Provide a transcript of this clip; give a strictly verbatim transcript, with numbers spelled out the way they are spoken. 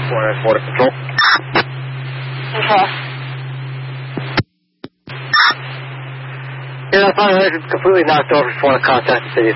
four nine four to control. Okay. Yeah, that fire hydrant's completely knocked over. Just want to contact the city.